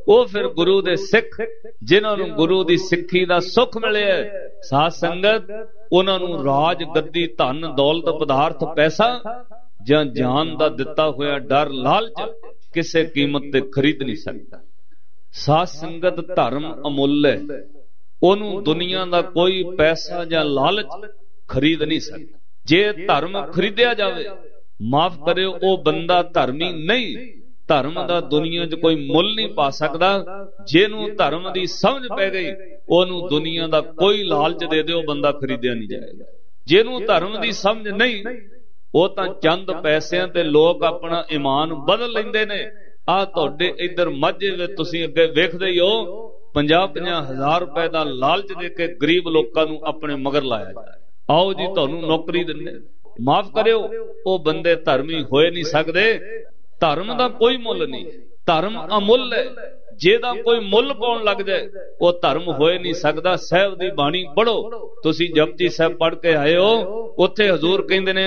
ਉਹ ਫਿਰ ਗੁਰੂ ਦੇ ਸਿੱਖ ਜਿਨ੍ਹਾਂ ਨੂੰ ਗੁਰੂ ਦੀ ਸਿੱਖੀ ਦਾ ਸੁੱਖ ਮਿਲਿਆ, ਸਾਧ ਸੰਗਤ, ਉਹਨਾਂ ਨੂੰ ਰਾਜ ਗੱਦੀ ਧਨ ਦੌਲਤ ਪਦਾਰਥ ਪੈਸਾ ਜਾਂ ਜਾਨ ਦਾ ਦਿੱਤਾ ਹੋਇਆ ਡਰ ਲਾਲਚ ਕਿਸੇ ਕੀਮਤ ਤੇ ਖਰੀਦ ਨਹੀਂ ਸਕਦਾ। ਸਾਧ ਸੰਗਤ, ਧਰਮ ਅਮੁੱਲ ਹੈ, ਉਹਨੂੰ ਦੁਨੀਆ ਦਾ ਕੋਈ ਪੈਸਾ ਜਾਂ ਲਾਲਚ ਖਰੀਦ ਨਹੀਂ ਸਕਦਾ। ਜੇ ਧਰਮ ਖਰੀਦਿਆ ਜਾਵੇ, ਮਾਫ ਕਰਿਓ, ਉਹ ਬੰਦਾ ਧਰਮੀ ਨਹੀਂ। ਧਰਮ ਦਾ ਦੁਨੀਆ 'ਚ ਕੋਈ ਮੁੱਲ ਨਹੀਂ ਪਾ ਸਕਦਾ। ਜਿਹਨੂੰ ਧਰਮ ਦੀ ਸਮਝ ਪੈ ਗਈ, ਉਹਨੂੰ ਦੁਨੀਆ ਦਾ ਕੋਈ ਲਾਲਚ ਦੇ ਦਿਓ, ਬੰਦਾ ਖਰੀਦਿਆ ਨਹੀਂ ਜਾਏਗਾ। ਜਿਹਨੂੰ ਧਰਮ ਦੀ ਸਮਝ ਨਹੀਂ, ਉਹ ਤਾਂ ਚੰਦ ਪੈਸਿਆਂ ਤੇ ਲੋਕ ਆਪਣਾ ਈਮਾਨ ਬਦਲ ਲੈਂਦੇ ਨੇ। ਆਹ ਤੁਹਾਡੇ ਇੱਧਰ ਮਾਝੇ ਵਿੱਚ ਤੁਸੀਂ ਅੱਗੇ ਵੇਖਦੇ ਹੀ ਹੋ, 50-50 ਹਜ਼ਾਰ ਰੁਪਏ ਦਾ ਲਾਲਚ ਦੇ ਕੇ ਗਰੀਬ ਲੋਕਾਂ ਨੂੰ ਆਪਣੇ ਮਗਰ ਲਾਇਆ ਜਾਂਦਾ। ਆਓ ਜੀ ਤੁਹਾਨੂੰ ਨੌਕਰੀ ਦਿੰਦੇ। ਮਾਫ ਕਰਿਓ, ਉਹ ਬੰਦੇ ਧਰਮੀ ਹੋਏ ਨਹੀਂ ਸਕਦੇ। ਧਰਮ ਦਾ ਕੋਈ ਮੁੱਲ ਨਹੀਂ, ਧਰਮ ਅਮੁੱਲ ਹੈ। ਜਿਹਦਾ ਕੋਈ ਮੁੱਲ ਪਾਉਣ ਲੱਗ ਜਾਏ, ਉਹ ਧਰਮ ਹੋਏ ਨਹੀਂ ਸਕਦਾ। ਸਾਹਿਬ ਦੀ ਬਾਣੀ ਪੜੋ, ਤੁਸੀਂ ਜਪਜੀ ਸਾਹਿਬ ਪੜ੍ਹ ਕੇ ਆਏ ਹੋ, ਉੱਥੇ ਹਜ਼ੂਰ ਕਹਿੰਦੇ ਨੇ